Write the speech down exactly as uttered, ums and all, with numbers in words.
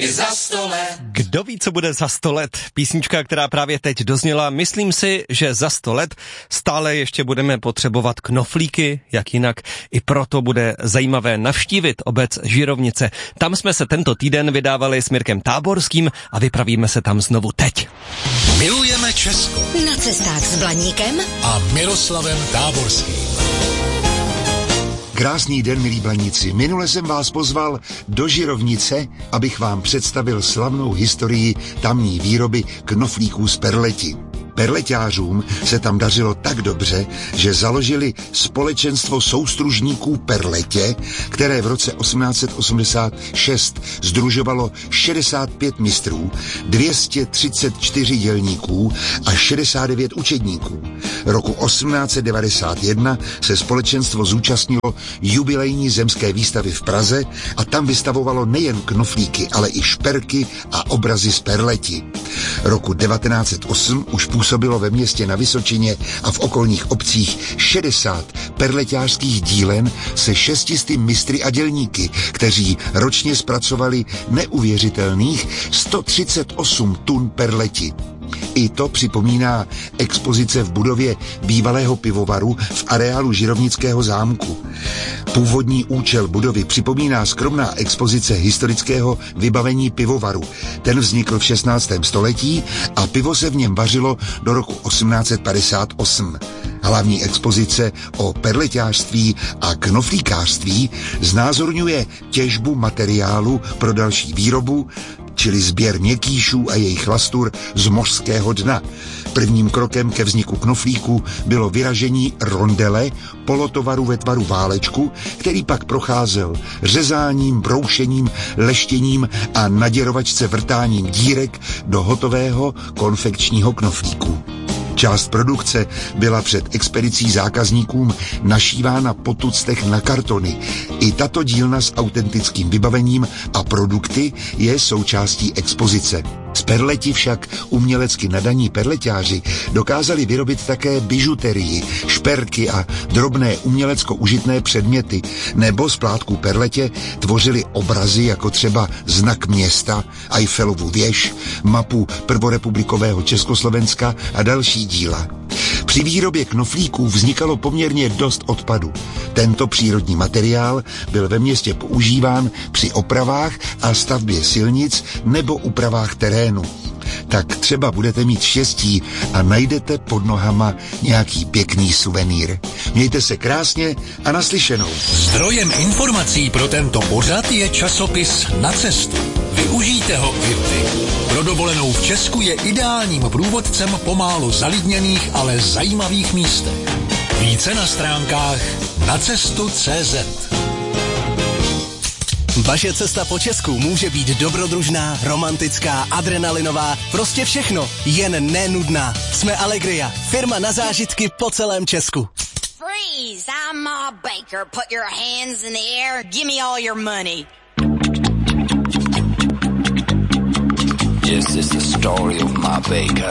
i za sto let. Kdo ví, co bude za sto let? Písnička, která právě teď dozněla, myslím si, že za sto let stále ještě budeme potřebovat knoflíky, jak jinak. I proto bude zajímavé navštívit obec Žirovnice. Tam jsme se tento týden vydávali s Mirkem Táborským a vypravíme se tam znovu teď. Milujeme Česko. Na cestách s Blaníkem a Miroslavem Táborským. Krásný den, milí Blaníci. Minule jsem vás pozval do Žirovnice, abych vám představil slavnou historii tamní výroby knoflíků z perleti. Perleťářům se tam dařilo tak dobře, že založili společenstvo soustružníků Perletě, které v roce osmnáct set osmdesát šest sdružovalo šedesát pět mistrů, dvě stě třicet čtyři dělníků a šedesát devět učedníků. Roku osmnáct set devadesát jedna se společenstvo zúčastnilo jubilejní zemské výstavy v Praze a tam vystavovalo nejen knoflíky, ale i šperky a obrazy z perleti. Roku devatenáct set osm už působilo ve městě na Vysočině a v okolních obcích šedesát perleťářských dílen se šestisty mistry a dělníky, kteří ročně zpracovali neuvěřitelných sto třicet osm tun perleti. I to připomíná expozice v budově bývalého pivovaru v areálu Žirovnického zámku. Původní účel budovy připomíná skromná expozice historického vybavení pivovaru. Ten vznikl v šestnáctém století a pivo se v něm vařilo do roku osmnáct set padesát osm. Hlavní expozice o perleťářství a knoflíkářství znázorňuje těžbu materiálu pro další výrobu, čili sběr měkkýšů a jejich lastur z mořského dna. Prvním krokem ke vzniku knoflíku bylo vyražení rondele, polotovaru ve tvaru válečku, který pak procházel řezáním, broušením, leštěním a na děrovačce vrtáním dírek do hotového konfekčního knoflíku. Část produkce byla před expedicí zákazníkům našívána po tuctech na kartony. I tato dílna s autentickým vybavením a produkty je součástí expozice. Z perleti však umělecky nadaní perleťáři dokázali vyrobit také bižuterii, šperky a drobné umělecko-užitné předměty, nebo z plátků perletě tvořili obrazy jako třeba znak města, Eiffelovu věž, mapu prvorepublikového Československa a další díla. Při výrobě knoflíků vznikalo poměrně dost odpadu. Tento přírodní materiál byl ve městě používán při opravách a stavbě silnic nebo úpravách terénu. Tak třeba budete mít štěstí a najdete pod nohama nějaký pěkný suvenýr. Mějte se krásně a naslyšenou. Zdrojem informací pro tento pořad je časopis Na cestu. Využijte ho i vy. Pro dovolenou v Česku je ideálním průvodcem po málo zalidněných, ale zajímavých místech. Více na stránkách nacestu tečka cé zet. Vaše cesta po Česku může být dobrodružná, romantická, adrenalinová, prostě všechno, jen nenudná. Jsme Allegria, firma na zážitky po celém Česku. Freeze! I'm Ma Baker. Put your hands in the air. Give me all your money. This is the story of Ma Baker.